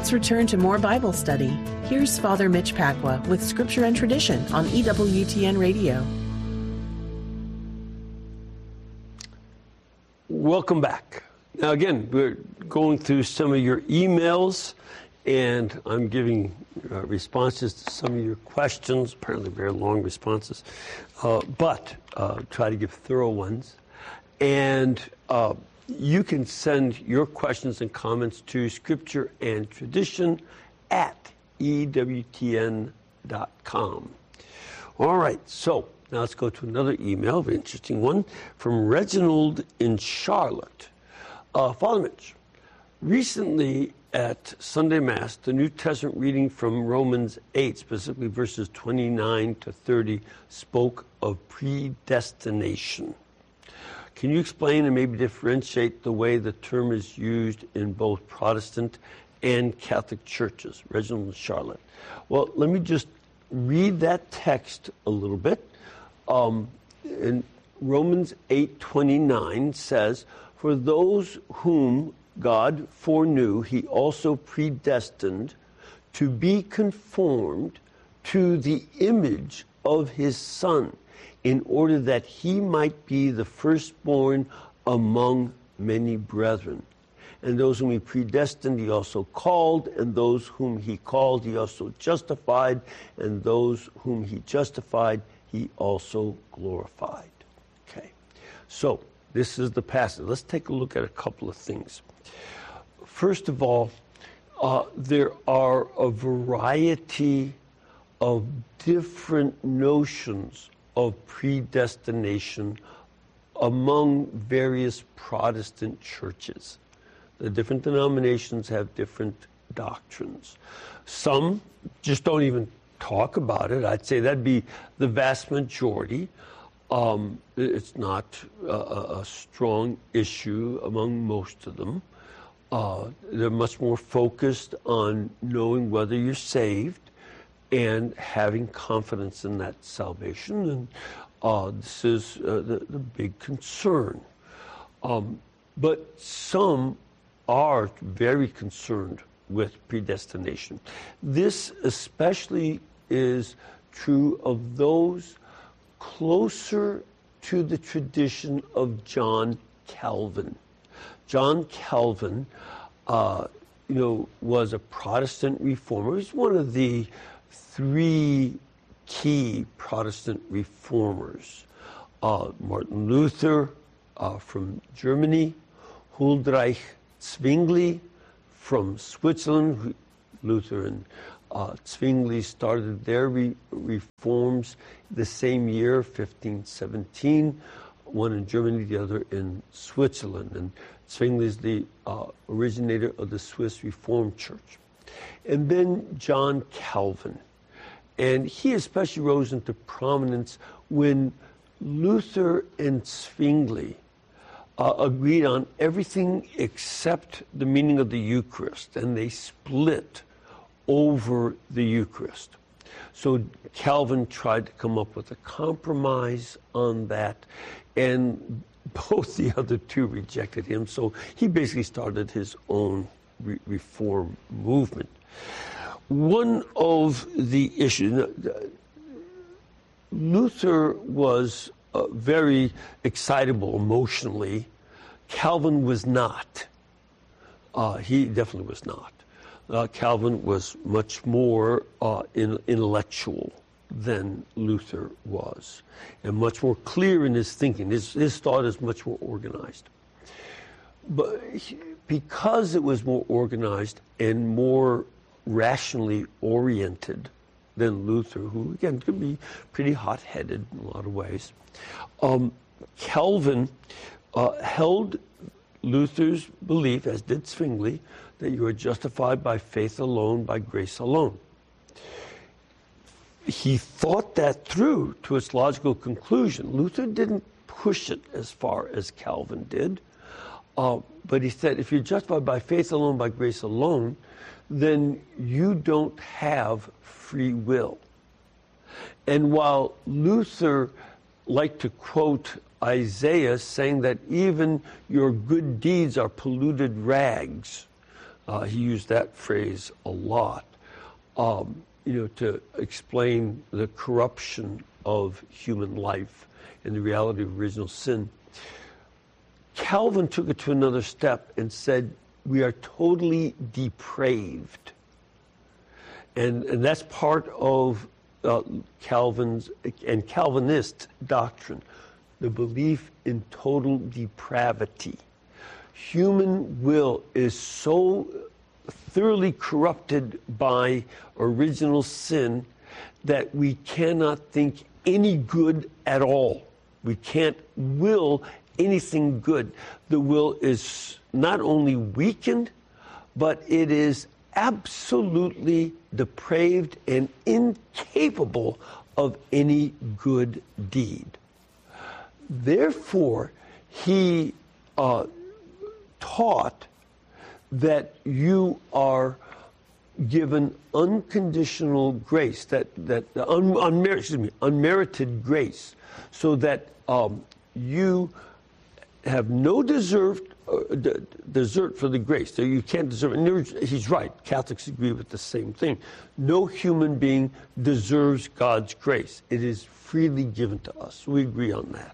Let's return to more Bible study. Here's Father Mitch Pacwa with Scripture and Tradition on EWTN Radio. Welcome back. Now again, we're going through some of your emails, and I'm giving responses to some of your questions, apparently very long responses, but try to give thorough ones. And you can send your questions and comments to Scripture and Tradition at EWTN.com. All right, so now let's go to another email, very interesting one, from Reginald in Charlotte. Father Mitch, recently at Sunday Mass, the New Testament reading from Romans 8, specifically verses 29 to 30, spoke of predestination. Can you explain and maybe differentiate the way the term is used in both Protestant and Catholic churches? Reginald in Charlotte. Well, let me just read that text a little bit. In Romans 8:29 says, "For those whom God foreknew, he also predestined to be conformed to the image of his Son, in order that he might be the firstborn among many brethren. And those whom he predestined, he also called, and those whom he called, he also justified, and those whom he justified, he also glorified." Okay, so this is the passage. Let's take a look at a couple of things. First of all, there are a variety of different notions of predestination among various Protestant churches. The different denominations have different doctrines. Some just don't even talk about it. I'd say that'd be the vast majority. It's not a strong issue among most of them. They're much more focused on knowing whether you're saved and having confidence in that salvation. And this is the big concern. But some are very concerned with predestination. This especially is true of those closer to the tradition of John Calvin. John Calvin, was a Protestant reformer. He's one of the three key Protestant reformers. Martin Luther from Germany, Huldreich Zwingli from Switzerland. Luther and Zwingli started their reforms the same year, 1517, one in Germany, the other in Switzerland. And Zwingli is the originator of the Swiss Reformed Church. And then John Calvin. And he especially rose into prominence when Luther and Zwingli agreed on everything except the meaning of the Eucharist, and they split over the Eucharist. So Calvin tried to come up with a compromise on that, and both the other two rejected him, so he basically started his own reform movement. One of the issues, Luther was very excitable emotionally. Calvin was not. He definitely was not. Calvin was much more intellectual than Luther was, and much more clear in his thinking. His thought is much more organized. But because it was more organized and more rationally oriented than Luther, who again could be pretty hot-headed in a lot of ways, Calvin held Luther's belief, as did Zwingli, that you are justified by faith alone, by grace alone. He thought that through to its logical conclusion. Luther didn't push it as far as Calvin did, but he said, if you're justified by faith alone, by grace alone, then you don't have free will. And while Luther liked to quote Isaiah saying that even your good deeds are polluted rags, He used that phrase a lot, to explain the corruption of human life and the reality of original sin. Calvin took it to another step and said, we are totally depraved. And that's part of Calvin's and Calvinist doctrine, the belief in total depravity. Human will is so thoroughly corrupted by original sin that we cannot think any good at all. We can't will anything good. The will is not only weakened, but it is absolutely depraved and incapable of any good deed. Therefore, he taught that you are given unconditional grace, unmerited grace, so that you have no desert for the grace. So you can't deserve it. And he's right. Catholics agree with the same thing. No human being deserves God's grace. It is freely given to us. We agree on that.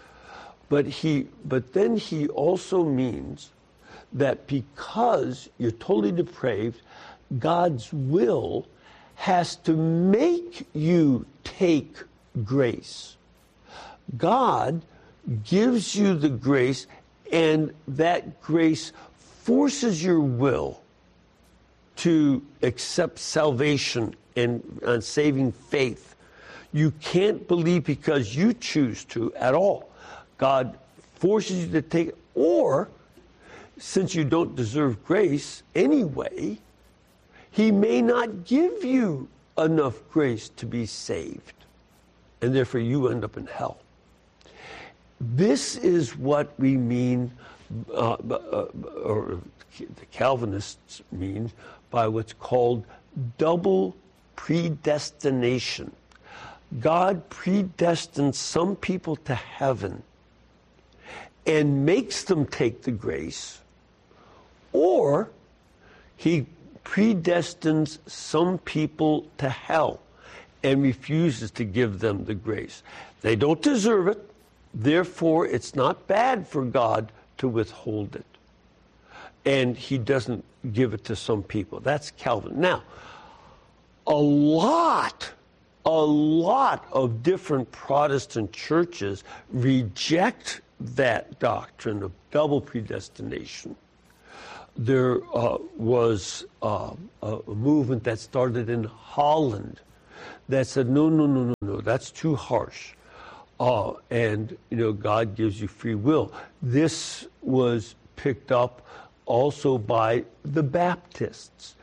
But then he also means that because you're totally depraved, God's will has to make you take grace. God gives you the grace, and that grace forces your will to accept salvation and saving faith. You can't believe because you choose to at all. God forces you to take it, or since you don't deserve grace anyway, he may not give you enough grace to be saved, and therefore you end up in hell. This is what we mean, or the Calvinists mean, by what's called double predestination. God predestines some people to heaven and makes them take the grace, or he predestines some people to hell and refuses to give them the grace. They don't deserve it. Therefore, it's not bad for God to withhold it. And he doesn't give it to some people. That's Calvin. Now, a lot of different Protestant churches reject that doctrine of double predestination. There was a movement that started in Holland that said, no, that's too harsh. And God gives you free will. This was picked up also by the Baptists.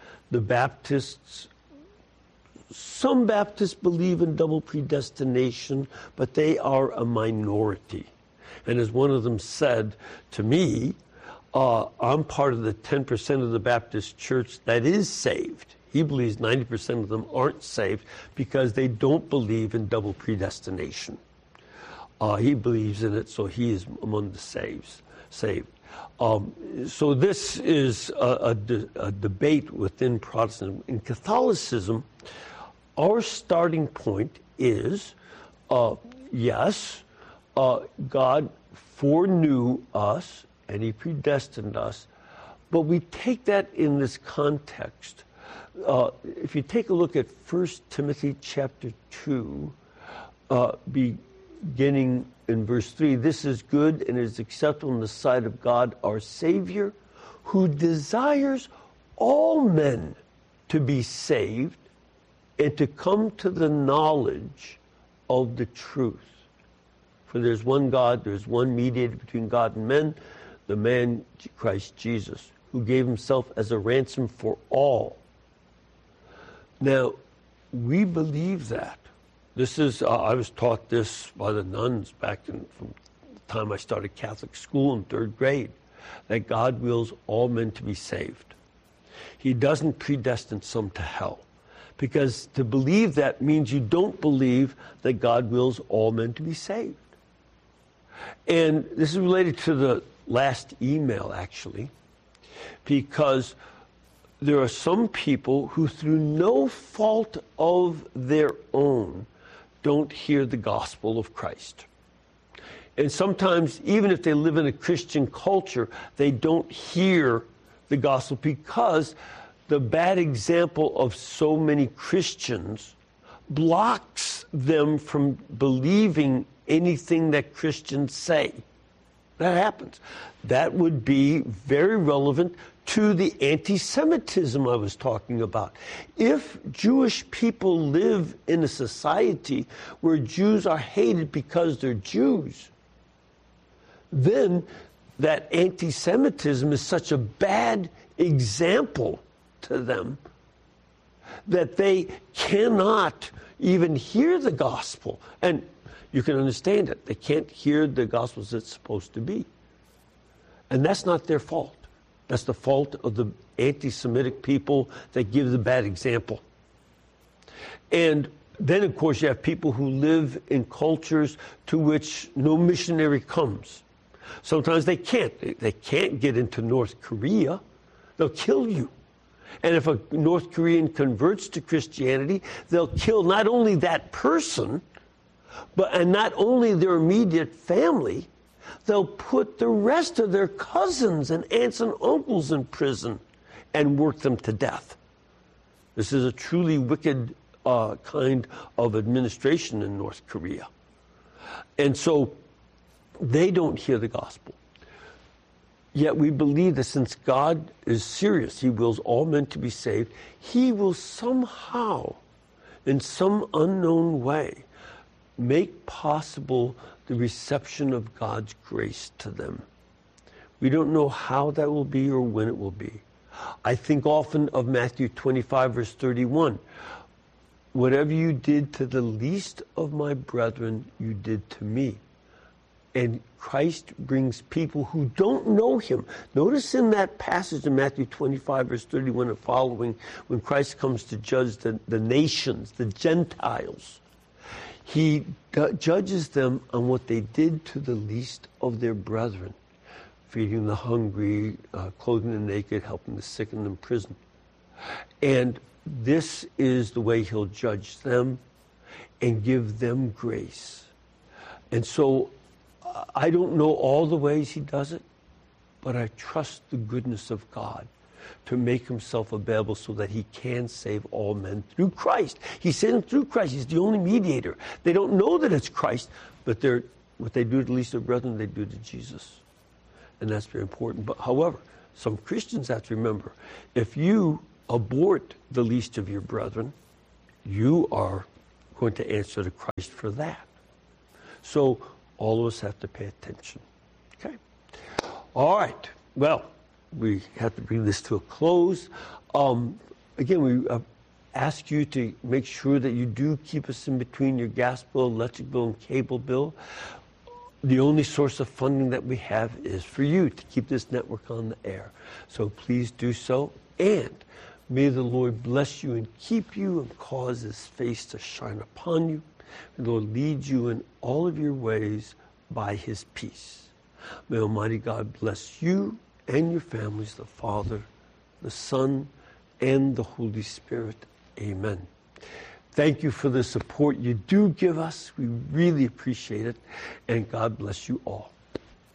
Some Baptists believe in double predestination, but they are a minority. And as one of them said to me, I'm part of the 10% of the Baptist church that is saved. He believes 90% of them aren't saved because they don't believe in double predestination. He believes in it, so he is among the saved. So this is a debate within Protestantism. In Catholicism, our starting point is, yes, God foreknew us and he predestined us, but we take that in this context. If you take a look at 1 Timothy chapter 2, beginning in verse 3, this is good and is acceptable in the sight of God our Savior, who desires all men to be saved and to come to the knowledge of the truth. For there's one God, there's one mediator between God and men, the man Christ Jesus, who gave himself as a ransom for all. Now, we believe that. This is, I was taught this by the nuns back from the time I started Catholic school in 3rd grade, that God wills all men to be saved. He doesn't predestine some to hell. Because to believe that means you don't believe that God wills all men to be saved. And this is related to the last email, actually, because there are some people who, through no fault of their own, don't hear the gospel of Christ. And sometimes, even if they live in a Christian culture, they don't hear the gospel because the bad example of so many Christians blocks them from believing anything that Christians say. That happens. That would be very relevant to the anti-Semitism I was talking about. If Jewish people live in a society where Jews are hated because they're Jews, then that anti-Semitism is such a bad example to them that they cannot even hear the gospel. And you can understand it. They can't hear the gospel as it's supposed to be. And that's not their fault. That's the fault of the anti-Semitic people that give the bad example. And then, of course, you have people who live in cultures to which no missionary comes. Sometimes they can't. They can't get into North Korea. They'll kill you. And if a North Korean converts to Christianity, they'll kill not only that person, and not only their immediate family, they'll put the rest of their cousins and aunts and uncles in prison and work them to death. This is a truly wicked kind of administration in North Korea. And so they don't hear the gospel. Yet we believe that since God is serious, He wills all men to be saved, He will somehow, in some unknown way, make possible the reception of God's grace to them. We don't know how that will be or when it will be. I think often of Matthew 25, verse 31. Whatever you did to the least of my brethren, you did to me. And Christ brings people who don't know Him. Notice in that passage in Matthew 25, verse 31 and following, when Christ comes to judge the nations, the Gentiles, He judges them on what they did to the least of their brethren, feeding the hungry, clothing the naked, helping the sick and in prison. And this is the way He'll judge them and give them grace. And so I don't know all the ways He does it, but I trust the goodness of God to make Himself available so that He can save all men through Christ. He saved them through Christ. He's the only mediator. They don't know that it's Christ, but what they do to the least of brethren, they do to Jesus. And that's very important. But however, some Christians have to remember, if you abort the least of your brethren, you are going to answer to Christ for that. So all of us have to pay attention. Okay? All right. Well, we have to bring this to a close. Again, we ask you to make sure that you do keep us in between your gas bill, electric bill, and cable bill. The only source of funding that we have is for you to keep this network on the air. So please do so. And may the Lord bless you and keep you and cause His face to shine upon you. May the Lord lead you in all of your ways by His peace. May Almighty God bless you and your families, the Father, the Son, and the Holy Spirit. Amen. Thank you for the support you do give us. We really appreciate it. And God bless you all.